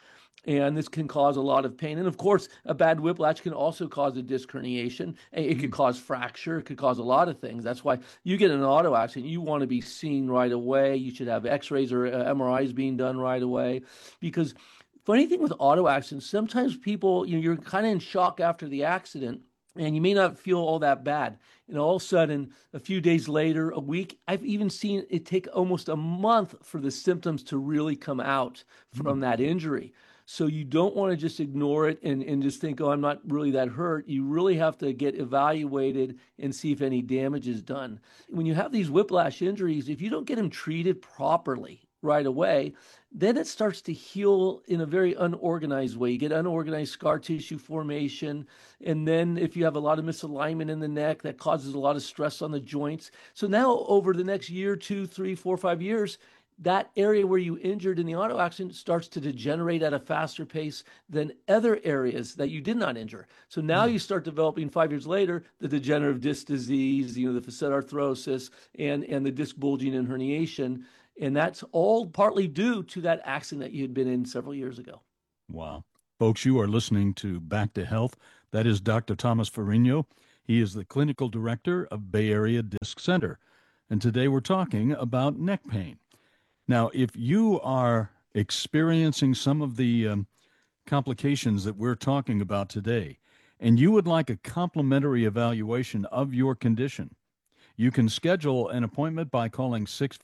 And this can cause a lot of pain. And of course, a bad whiplash can also cause a disc herniation. It could cause fracture. It could cause a lot of things. That's why you get in an auto accident, you want to be seen right away. You should have x-rays or MRIs being done right away. Because funny thing with auto accidents, sometimes people, you're kind of in shock after the accident, and you may not feel all that bad. And all of a sudden, a few days later, a week, I've even seen it take almost a month for the symptoms to really come out from that injury. So you don't want to just ignore it and just think, oh, I'm not really that hurt. You really have to get evaluated and see if any damage is done. When you have these whiplash injuries, if you don't get them treated properly right away, then it starts to heal in a very unorganized way. You get unorganized scar tissue formation. And then if you have a lot of misalignment in the neck, that causes a lot of stress on the joints. So now over the next year, 2, 3, 4, 5 years, that area where you injured in the auto accident starts to degenerate at a faster pace than other areas that you did not injure. So now you start developing 5 years later, the degenerative disc disease, the facet arthrosis, and the disc bulging and herniation. And that's all partly due to that accident that you had been in several years ago. Wow. Folks, you are listening to Back to Health. That is Dr. Thomas Ferrigno. He is the clinical director of Bay Area Disc Center. And today we're talking about neck pain. Now, if you are experiencing some of the complications that we're talking about today, and you would like a complimentary evaluation of your condition, you can schedule an appointment by calling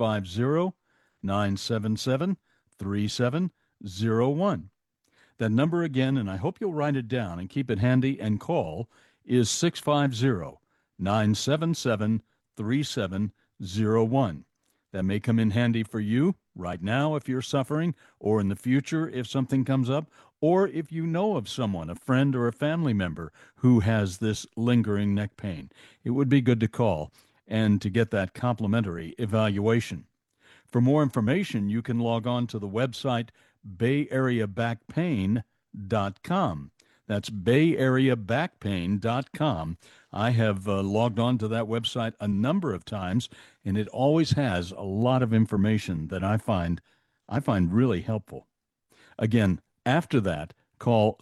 650-977-3701. That number again, and I hope you'll write it down and keep it handy and call, is 650-977-3701. That may come in handy for you right now if you're suffering, or in the future if something comes up, or if you know of someone, a friend or a family member, who has this lingering neck pain. It would be good to call and to get that complimentary evaluation. For more information, you can log on to the website bayareabackpain.com. That's bayareabackpain.com. I have logged on to that website a number of times, and it always has a lot of information that I find really helpful. Again, after that, call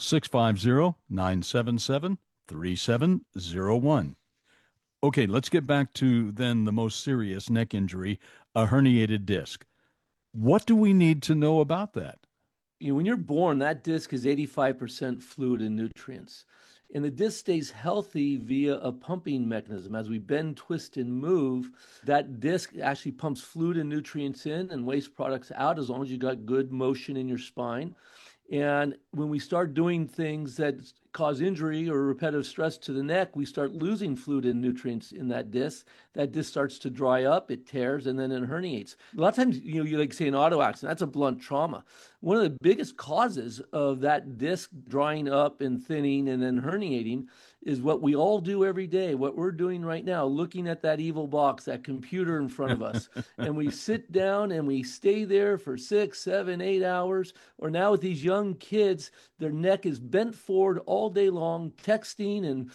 650-977-3701. Okay, let's get back to then the most serious neck injury, a herniated disc. What do we need to know about that? When you're born, that disc is 85% fluid and nutrients. And the disc stays healthy via a pumping mechanism. As we bend, twist, and move, that disc actually pumps fluid and nutrients in and waste products out as long as you got good motion in your spine. And when we start doing things that cause injury or repetitive stress to the neck, we start losing fluid and nutrients in that disc. That disc starts to dry up, it tears, and then it herniates. A lot of times, you like say an auto accident, that's a blunt trauma. One of the biggest causes of that disc drying up and thinning and then herniating is what we all do every day, what we're doing right now, looking at that evil box, that computer in front of us. And we sit down and we stay there for 6, 7, 8 hours. Or now with these young kids, their neck is bent forward all day long, texting and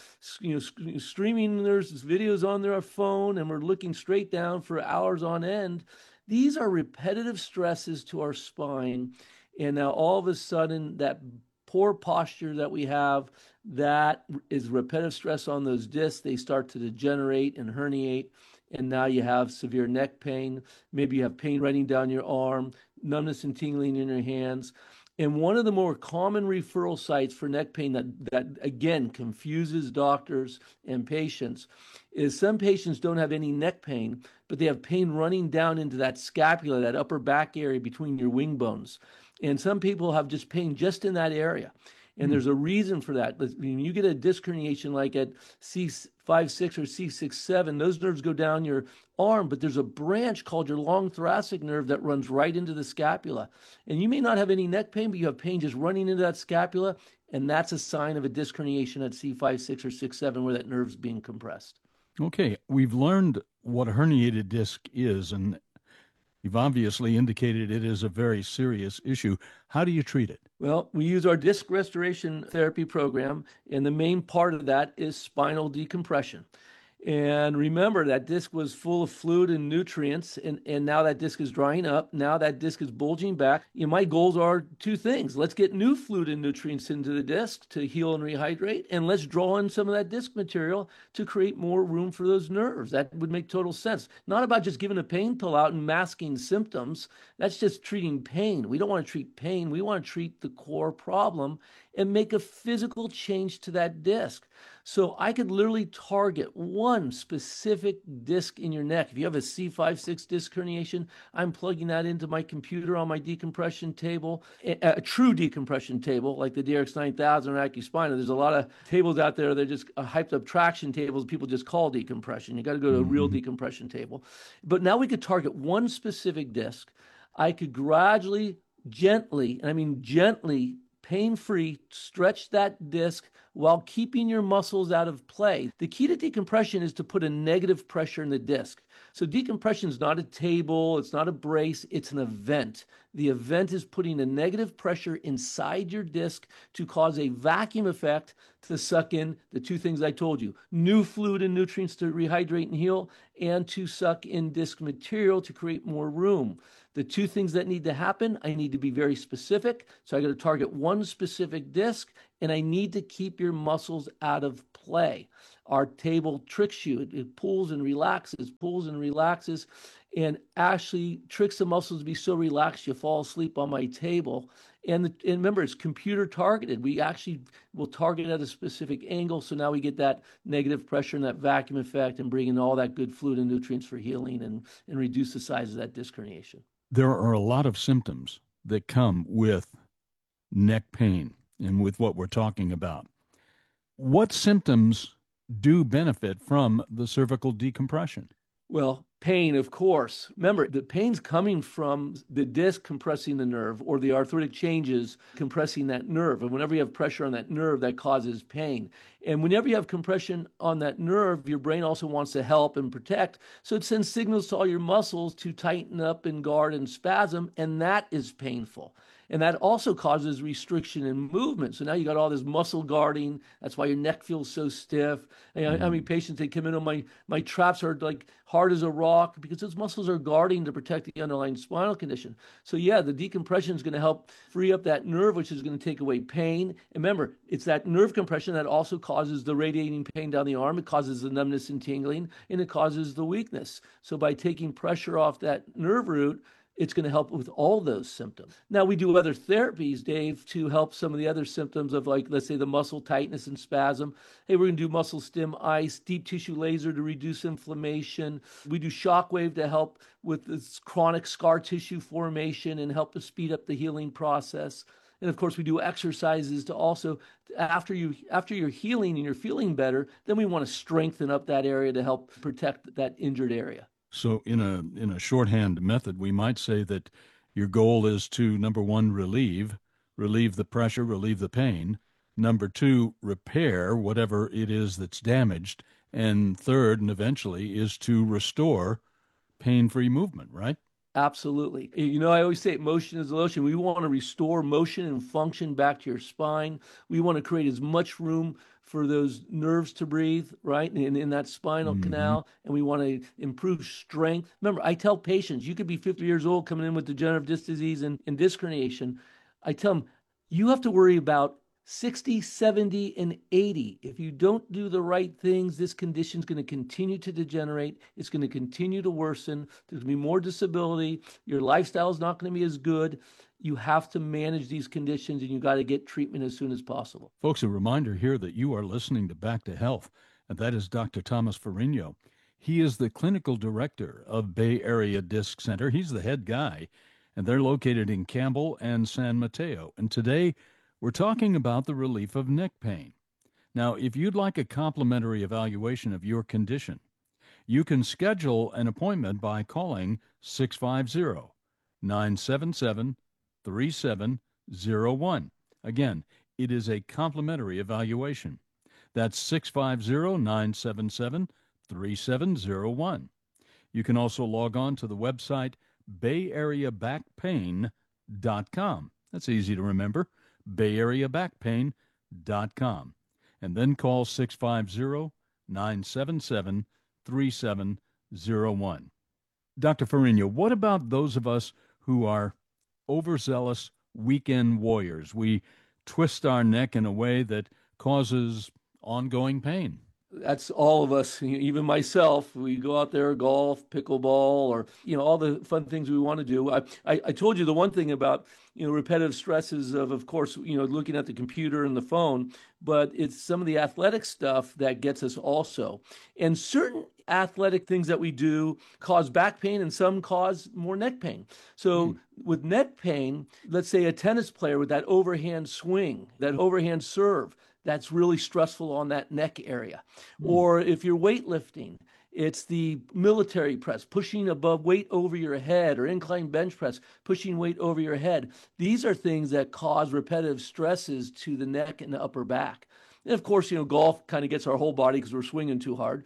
streaming their videos on their phone, and we're looking straight down for hours on end. These are repetitive stresses to our spine. And now all of a sudden, that poor posture that we have, that is repetitive stress on those discs. They start to degenerate and herniate, and now you have severe neck pain. Maybe you have pain running down your arm, numbness and tingling in your hands. And one of the more common referral sites for neck pain that again confuses doctors and patients is some patients don't have any neck pain, but they have pain running down into that scapula, that upper back area between your wing bones. And some people have just pain just in that area. And there's a reason for that. When you get a disc herniation like at C5-6 or C6-7, those nerves go down your arm, but there's a branch called your long thoracic nerve that runs right into the scapula. And you may not have any neck pain, but you have pain just running into that scapula, and that's a sign of a disc herniation at C5-6 or 6-7 where that nerve's being compressed. Okay, we've learned what a herniated disc is, and you've obviously indicated it is a very serious issue. How do you treat it? Well, we use our disc restoration therapy program, and the main part of that is spinal decompression. And remember, that disc was full of fluid and nutrients, and now that disc is drying up. Now that disc is bulging back. My goals are two things. Let's get new fluid and nutrients into the disc to heal and rehydrate, and let's draw in some of that disc material to create more room for those nerves. That would make total sense. Not about just giving a pain pill out and masking symptoms. That's just treating pain. We don't want to treat pain. We want to treat the core problem and make a physical change to that disc. So I could literally target one specific disc in your neck. If you have a C5-6 disc herniation, I'm plugging that into my computer on my decompression table, a true decompression table like the DRX 9000 or AccuSpina. There's a lot of tables out there that are just hyped up traction tables people just call decompression. You got to go to a real decompression table. But now we could target one specific disc. I could gradually, gently, and I mean gently, pain-free, stretch that disc while keeping your muscles out of play. The key to decompression is to put a negative pressure in the disc. So decompression is not a table, it's not a brace, it's an event. The event is putting a negative pressure inside your disc to cause a vacuum effect to suck in the two things I told you: new fluid and nutrients to rehydrate and heal, and to suck in disc material to create more room. The two things that need to happen, I need to be very specific. So I got to target one specific disc, and I need to keep your muscles out of play. Our table tricks you. It pulls and relaxes, and actually tricks the muscles to be so relaxed you fall asleep on my table. And remember, it's computer targeted. We actually will target at a specific angle, so now we get that negative pressure and that vacuum effect and bring in all that good fluid and nutrients for healing and reduce the size of that disc herniation. There are a lot of symptoms that come with neck pain and with what we're talking about. What symptoms do benefit from the cervical decompression? Well, pain, of course. Remember, the pain's coming from the disc compressing the nerve or the arthritic changes compressing that nerve. And whenever you have pressure on that nerve, that causes pain. And whenever you have compression on that nerve, your brain also wants to help and protect. So it sends signals to all your muscles to tighten up and guard and spasm, and that is painful. And that also causes restriction in movement. So now you got all this muscle guarding. That's why your neck feels so stiff. How many patients, they come in on my traps are like hard as a rock because those muscles are guarding to protect the underlying spinal condition. So yeah, the decompression is going to help free up that nerve, which is going to take away pain. And remember, it's that nerve compression that also causes the radiating pain down the arm. It causes the numbness and tingling, and it causes the weakness. So by taking pressure off that nerve root, it's going to help with all those symptoms. Now, we do other therapies, Dave, to help some of the other symptoms of, like, let's say the muscle tightness and spasm. Hey, we're going to do muscle stim ice, deep tissue laser to reduce inflammation. We do shockwave to help with this chronic scar tissue formation and help to speed up the healing process. And of course, we do exercises to also, after you're healing and you're feeling better, then we want to strengthen up that area to help protect that injured area. So in a shorthand method, we might say that your goal is to, number one, relieve the pressure, relieve the pain. Number two, repair whatever it is that's damaged. And third, and eventually, is to restore pain-free movement, right? Absolutely. I always say motion is lotion. We want to restore motion and function back to your spine. We want to create as much room for those nerves to breathe, right, in that spinal canal, and we want to improve strength. Remember, I tell patients, you could be 50 years old coming in with degenerative disc disease and disc herniation. I tell them, you have to worry about 60, 70, and 80. If you don't do the right things, this condition is going to continue to degenerate. It's going to continue to worsen. There's going to be more disability. Your lifestyle is not going to be as good. You have to manage these conditions, and you got to get treatment as soon as possible. Folks, a reminder here that you are listening to Back to Health, and that is Dr. Thomas Ferrigno. He is the clinical director of Bay Area Disc Center. He's the head guy, and they're located in Campbell and San Mateo. And today, we're talking about the relief of neck pain. Now, if you'd like a complimentary evaluation of your condition, you can schedule an appointment by calling 650-977-3701. Again, it is a complimentary evaluation. That's 650-977-3701. You can also log on to the website bayareabackpain.com. That's easy to remember, bayareabackpain.com. And then call 650-977-3701. 888-977-3701. Dr. Farina, what about those of us who are overzealous weekend warriors? We twist our neck in a way that causes ongoing pain. That's all of us, even myself. We go out there, golf, pickleball, or, all the fun things we want to do. I told you the one thing about, repetitive stresses of course, looking at the computer and the phone, but it's some of the athletic stuff that gets us also. And certain athletic things that we do cause back pain and some cause more neck pain. So with neck pain, let's say a tennis player with that overhand swing, that overhand serve, that's really stressful on that neck area. Or if you're weightlifting, it's the military press, pushing above weight over your head, or incline bench press, pushing weight over your head. These are things that cause repetitive stresses to the neck and the upper back. And of course, golf kind of gets our whole body because we're swinging too hard.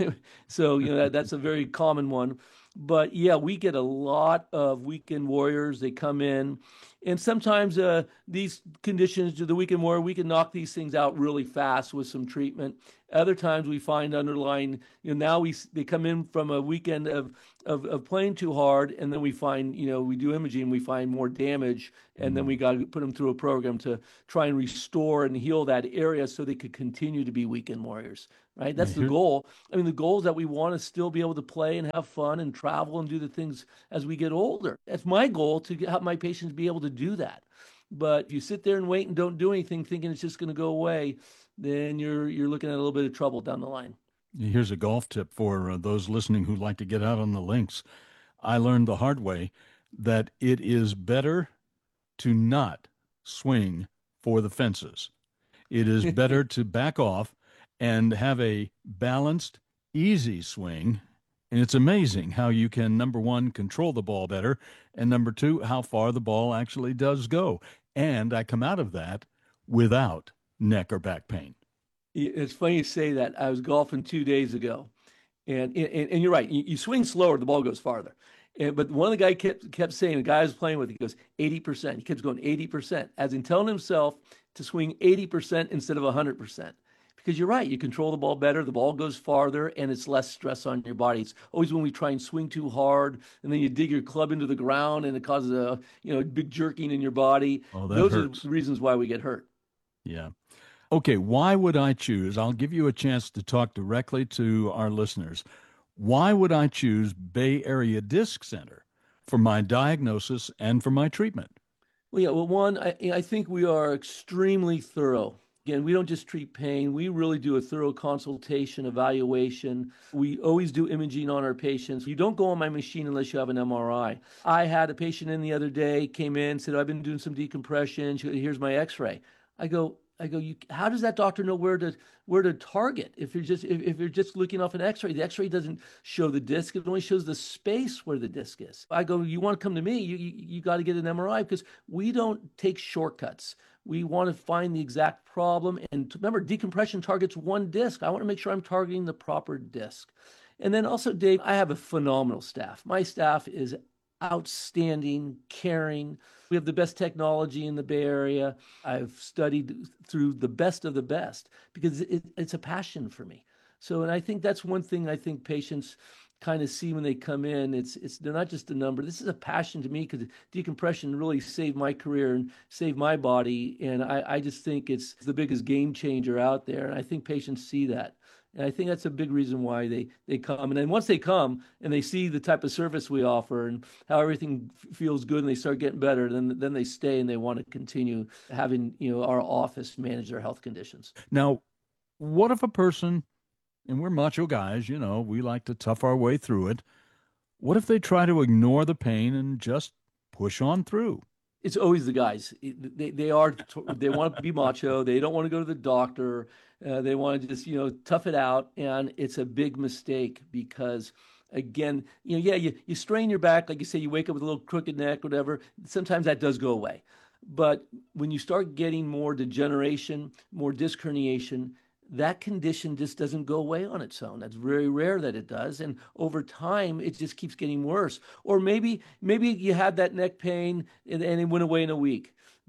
So, that's a very common one. But yeah, we get a lot of weekend warriors. They come in, and sometimes these conditions, the weekend warrior, we can knock these things out really fast with some treatment. Other times we find underlying, now they come in from a weekend of playing too hard, and then we find, we do imaging, we find more damage, and then we got to put them through a program to try and restore and heal that area so they could continue to be weekend warriors. Right? That's the goal. I mean, the goal is that we want to still be able to play and have fun and travel and do the things as we get older. That's my goal, to help my patients be able to do that. But if you sit there and wait and don't do anything thinking it's just going to go away, then you're looking at a little bit of trouble down the line. Here's a golf tip for those listening who like to get out on the links. I learned the hard way that it is better to not swing for the fences. It is better to back off and have a balanced, easy swing. And it's amazing how you can, number one, control the ball better, and number two, how far the ball actually does go. And I come out of that without neck or back pain. It's funny you say that. I was golfing 2 days ago, and you're right. You swing slower, the ball goes farther. But one of the guys kept saying, the guy I was playing with, he goes 80%. He keeps going 80%, as in telling himself to swing 80% instead of 100%. Because you're right, you control the ball better, the ball goes farther, and it's less stress on your body. It's always when we try and swing too hard, and then you dig your club into the ground, and it causes a big jerking in your body. Oh, that Those hurts. are the reasons why we get hurt. Yeah. Okay, why would I choose? I'll give you a chance to talk directly to our listeners. Why would I choose Bay Area Disc Center for my diagnosis and for my treatment? Well, one, I think we are extremely thorough. Again, we don't just treat pain. We really do a thorough consultation, evaluation. We always do imaging on our patients. You don't go on my machine unless you have an MRI. I had a patient in the other day, came in, said, I've been doing some decompression. Here's my x-ray. I go, how does that doctor know where to target? If you're just looking off an x-ray, the x-ray doesn't show the disc. It only shows the space where the disc is. I go, you want to come to me, you got to get an MRI, because we don't take shortcuts. We want to find the exact problem. And remember, decompression targets one disc. I want to make sure I'm targeting the proper disc. And then also, Dave, I have a phenomenal staff. My staff is outstanding, caring. We have the best technology in the Bay Area. I've studied through the best of the best because it's a passion for me. So, and I think that's one thing I think patients kind of see when they come in. They're not just a number. This is a passion to me, because decompression really saved my career and saved my body. And I just think it's the biggest game changer out there. And I think patients see that. And I think that's a big reason why they come. And then once they come and they see the type of service we offer and how everything feels good and they start getting better, then they stay and they want to continue having, our office manage their health conditions. Now, what if a person, and we're macho guys, we like to tough our way through it. What if they try to ignore the pain and just push on through? It's always the guys. They want to be macho. They don't want to go to the doctor. They want to just, tough it out. And it's a big mistake because, again, you strain your back. Like you say, you wake up with a little crooked neck, whatever. Sometimes that does go away. But when you start getting more degeneration, more disc herniation, that condition just doesn't go away on its own. That's very rare that it does. And over time, it just keeps getting worse. Or maybe you had that neck pain and it went away in a week.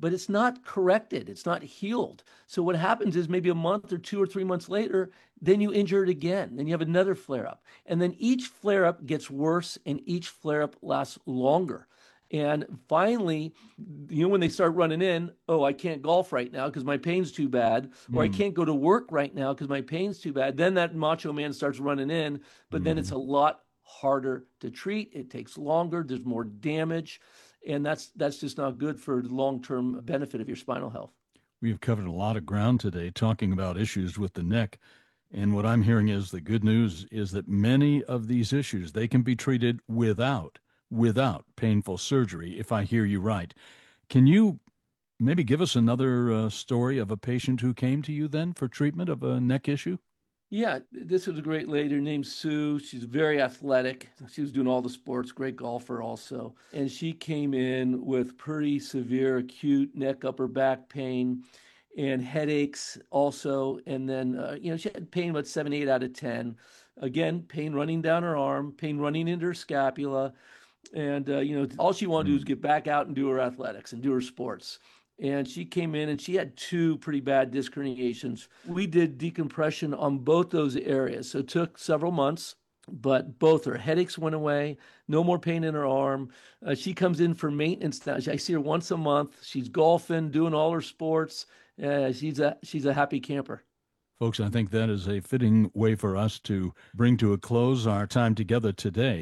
but it's not corrected. It's not healed. So what happens is maybe a month or 2 or 3 months later, then you injure it again. Then you have another flare-up. And then each flare-up gets worse and each flare-up lasts longer. And finally, when they start running in, oh, I can't golf right now because my pain's too bad, or I can't go to work right now because my pain's too bad. Then that macho man starts running in, but then it's a lot harder to treat. It takes longer. There's more damage. And that's just not good for the long-term benefit of your spinal health. We've covered a lot of ground today talking about issues with the neck. And what I'm hearing is the good news is that many of these issues, they can be treated without painful surgery, if I hear you right. Can you maybe give us another story of a patient who came to you then for treatment of a neck issue? Yeah, this was a great lady. Her name's Sue. She's very athletic. She was doing all the sports, great golfer also. And she came in with pretty severe acute neck, upper back pain and headaches also. And then, she had pain about 7, 8 out of 10. Again, pain running down her arm, pain running into her scapula. And, all she wanted to do was get back out and do her athletics and do her sports. And she came in and she had 2 pretty bad disc herniations. We did decompression on both those areas. So it took several months, but both her headaches went away, no more pain in her arm. She comes in for maintenance now. I see her once a month. She's golfing, doing all her sports. She's a happy camper. Folks, I think that is a fitting way for us to bring to a close our time together today.